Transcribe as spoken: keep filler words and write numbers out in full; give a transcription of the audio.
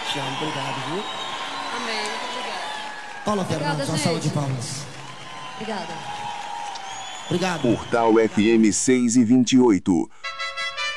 Chão, obrigado, viu? Amém, muito obrigada. Paula Obrigada, Fernandes, uma gente. salva de palmas. Obrigada. Obrigado. Portal F M seis e vinte e oito.